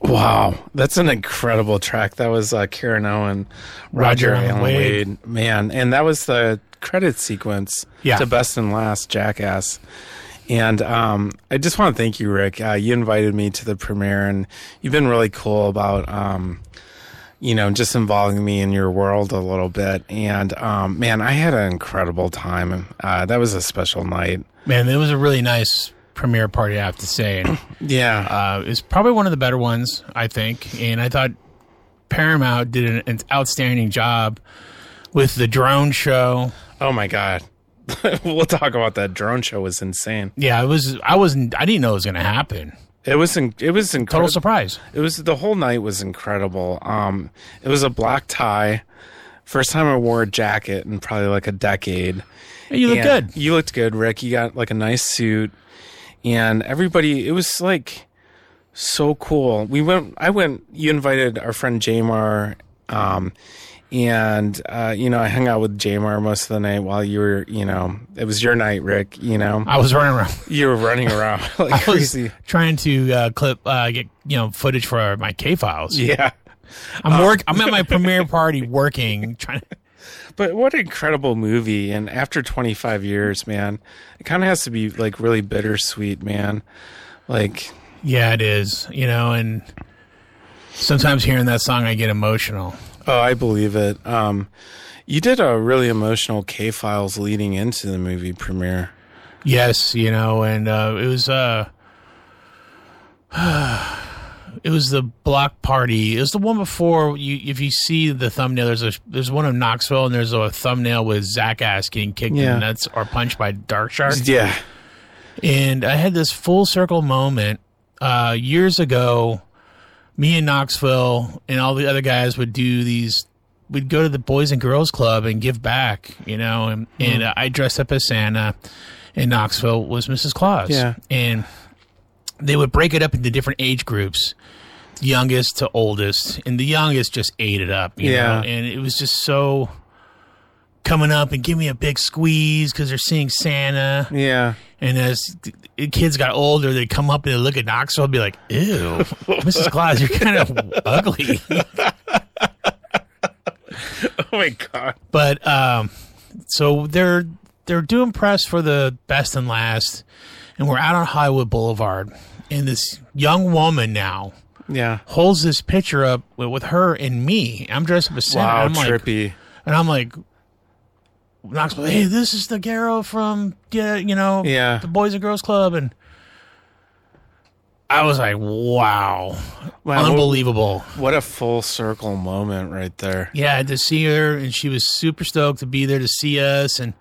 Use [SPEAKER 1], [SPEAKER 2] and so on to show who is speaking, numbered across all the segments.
[SPEAKER 1] Wow, that's an incredible track. That was Karen O and Roger Allen Wade. Man, and that was the credit sequence to Best and Last Jackass. And I just want to thank you, Rick. You invited me to the premiere, and you've been really cool about, just involving me in your world a little bit. And, man, I had an incredible time. That was a special night.
[SPEAKER 2] Man, it was a really nice premiere party, I have to say. And, it's probably one of the better ones, I think. And I thought Paramount did an outstanding job with the drone show.
[SPEAKER 1] Oh, my God. We'll talk about that. Drone show was insane.
[SPEAKER 2] Yeah, I didn't know it was going to happen.
[SPEAKER 1] It was incredible.
[SPEAKER 2] Total surprise.
[SPEAKER 1] The whole night was incredible. It was a black tie. First time I wore a jacket in probably like a decade.
[SPEAKER 2] Hey, you look good.
[SPEAKER 1] You looked good, Rick. You got like a nice suit, and everybody. It was like so cool. You invited our friend Jamar. And, I hung out with Jamar most of the night while you were, it was your night, Rick,
[SPEAKER 2] I was running around.
[SPEAKER 1] You were running around like crazy.
[SPEAKER 2] Trying to get, footage for my K-Files.
[SPEAKER 1] Yeah.
[SPEAKER 2] I'm at my premiere party working, trying to.
[SPEAKER 1] But what an incredible movie. And after 25 years, man, it kind of has to be like really bittersweet, man. Like.
[SPEAKER 2] Yeah, it is, and sometimes hearing that song, I get emotional.
[SPEAKER 1] Oh, I believe it. You did a really emotional K-Files leading into the movie premiere.
[SPEAKER 2] Yes, and it was the block party. It was the one before. If you see the thumbnail, there's one of Knoxville, and there's a thumbnail with Zach Ass getting kicked in the nuts or punched by Dark Shark.
[SPEAKER 1] Yeah.
[SPEAKER 2] And I had this full circle moment years ago. Me and Knoxville and all the other guys would do these. We'd go to the Boys and Girls Club and give back, and I dressed up as Santa, and Knoxville was Mrs. Claus.
[SPEAKER 1] Yeah.
[SPEAKER 2] And they would break it up into different age groups, youngest to oldest, and the youngest just ate it up, you know? And it was just so coming up and give me a big squeeze because they're seeing Santa.
[SPEAKER 1] Yeah.
[SPEAKER 2] And as kids got older, they'd come up and they'd look at Knoxville and be like, ew, Mrs. Claus, you're kind of ugly.
[SPEAKER 1] Oh, my God.
[SPEAKER 2] But so they're doing press for the Best and Last, and we're out on Hollywood Boulevard, and this young woman now holds this picture up with her and me. I'm dressed up as Santa.
[SPEAKER 1] Wow,
[SPEAKER 2] and I'm
[SPEAKER 1] trippy.
[SPEAKER 2] I'm like, Knoxville, hey, this is the Garrow from, the Boys and Girls Club. And I was like, wow, unbelievable.
[SPEAKER 1] What a full circle moment right there.
[SPEAKER 2] Yeah, I had to see her, and she was super stoked to be there to see us. And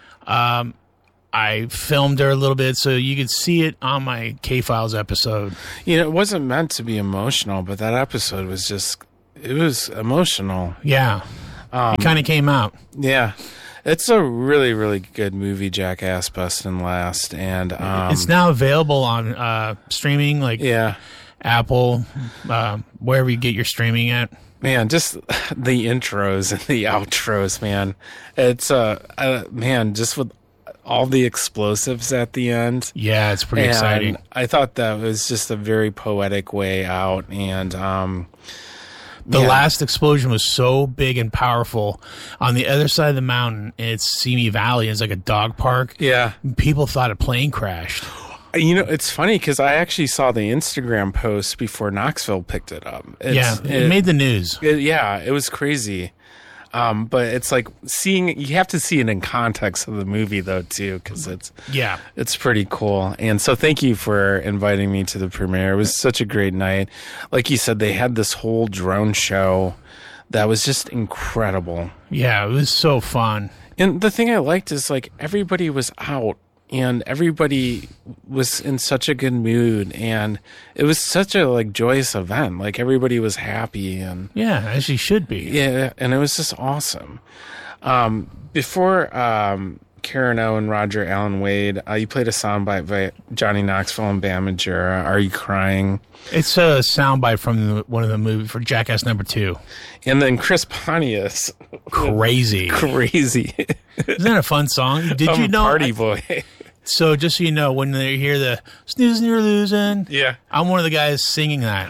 [SPEAKER 2] I filmed her a little bit so you could see it on my K-Files episode.
[SPEAKER 1] It wasn't meant to be emotional, but that episode was it was emotional.
[SPEAKER 2] Yeah. It kind of came out.
[SPEAKER 1] Yeah. It's a really, really good movie, Jackass Best and Last. And
[SPEAKER 2] it's now available on streaming, like Apple, wherever you get your streaming at.
[SPEAKER 1] Man, just the intros and the outros, man. It's, man, just with all the explosives at the end.
[SPEAKER 2] Yeah, it's pretty exciting.
[SPEAKER 1] I thought that was just a very poetic way out. And
[SPEAKER 2] the last explosion was so big and powerful. On the other side of the mountain, it's Simi Valley. It's like a dog park.
[SPEAKER 1] Yeah.
[SPEAKER 2] People thought a plane crashed.
[SPEAKER 1] It's funny because I actually saw the Instagram post before Knoxville picked it up.
[SPEAKER 2] It made the news.
[SPEAKER 1] It was crazy. But it's like you have to see it in context of the movie though too, because it's pretty cool. And so thank you for inviting me to the premiere. It was such a great night. Like you said, they had this whole drone show that was just incredible.
[SPEAKER 2] Yeah, it was so fun.
[SPEAKER 1] And the thing I liked is like everybody was out and everybody was in such a good mood, and it was such a like joyous event. Like everybody was happy, and
[SPEAKER 2] as you should be.
[SPEAKER 1] Yeah, and it was just awesome. Before Karen O and Roger Allen Wade, you played a soundbite by Johnny Knoxville and Bam Margera. Are You Crying?
[SPEAKER 2] It's a soundbite from one of the movies for Jackass #2.
[SPEAKER 1] And then Chris Pontius.
[SPEAKER 2] Crazy. Isn't that a fun song? Did you know?
[SPEAKER 1] Party boy.
[SPEAKER 2] So just so you know, when they hear the snoozing, you're losing.
[SPEAKER 1] Yeah.
[SPEAKER 2] I'm one of the guys singing that.
[SPEAKER 1] Oh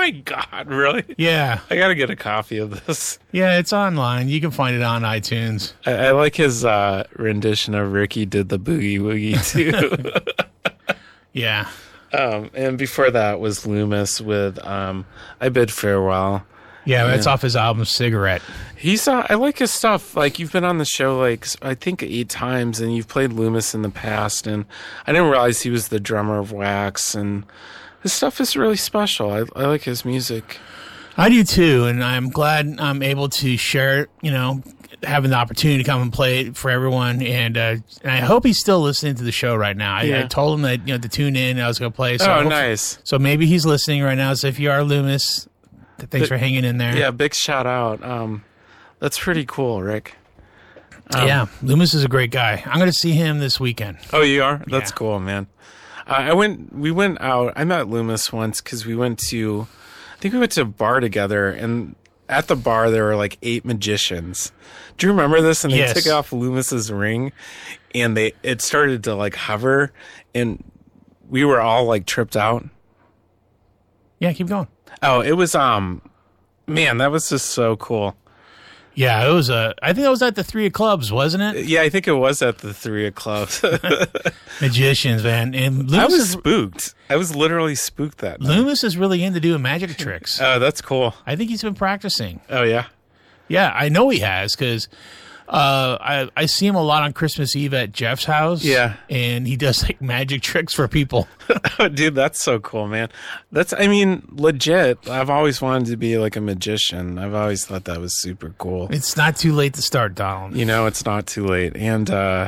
[SPEAKER 1] my God, really?
[SPEAKER 2] Yeah.
[SPEAKER 1] I got to get a copy of this.
[SPEAKER 2] Yeah, it's online. You can find it on iTunes.
[SPEAKER 1] I like his rendition of Ricky Did the Boogie Woogie, too.
[SPEAKER 2] Yeah.
[SPEAKER 1] And before that was Loomis with I Bid Farewell.
[SPEAKER 2] Yeah, that's off his album Cigarette.
[SPEAKER 1] I like his stuff. Like, you've been on the show, like, I think 8 times, and you've played Loomis in the past, and I didn't realize he was the drummer of Wax, and his stuff is really special. I like his music.
[SPEAKER 2] I do too, and I'm glad I'm able to share it, having the opportunity to come and play it for everyone, and I hope he's still listening to the show right now. I told him that, to tune in, I was going to play. So
[SPEAKER 1] nice.
[SPEAKER 2] So maybe he's listening right now, so if you are Loomis, thanks for hanging in there.
[SPEAKER 1] Yeah, big shout out. That's pretty cool, Rick.
[SPEAKER 2] Yeah, Loomis is a great guy. I'm going to see him this weekend.
[SPEAKER 1] Oh, you are? That's cool, man. We went out. I met Loomis once because we went to a bar together, and at the bar there were like 8 magicians. Do you remember this? And they took off Loomis's ring, and it started to like hover, and we were all like tripped out.
[SPEAKER 2] Yeah, keep going.
[SPEAKER 1] Oh, it was man, that was just so cool.
[SPEAKER 2] Yeah, it was I think that was at the 3 of Clubs, wasn't it?
[SPEAKER 1] Yeah, I think it was at the 3 of Clubs.
[SPEAKER 2] Magicians, man. And Loomis
[SPEAKER 1] I was spooked. I was literally spooked that night.
[SPEAKER 2] Loomis is really into doing magic tricks.
[SPEAKER 1] Oh, that's cool.
[SPEAKER 2] I think he's been practicing.
[SPEAKER 1] Oh, yeah?
[SPEAKER 2] Yeah, I know he has, because I see him a lot on Christmas Eve at Jeff's house.
[SPEAKER 1] Yeah.
[SPEAKER 2] And he does like magic tricks for people.
[SPEAKER 1] Oh, dude, that's so cool, man. Legit. I've always wanted to be like a magician. I've always thought that was super cool.
[SPEAKER 2] It's not too late to start, Donald.
[SPEAKER 1] It's not too late. And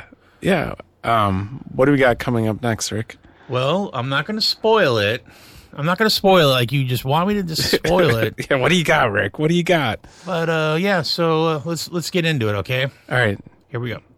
[SPEAKER 1] what do we got coming up next, Rick?
[SPEAKER 2] Well, I'm not going to spoil it. I'm not going to spoil it like you just want me to just spoil it.
[SPEAKER 1] Yeah, what do you got, Rick? What do you got?
[SPEAKER 2] But so let's get into it, okay?
[SPEAKER 1] All right.
[SPEAKER 2] Here we go.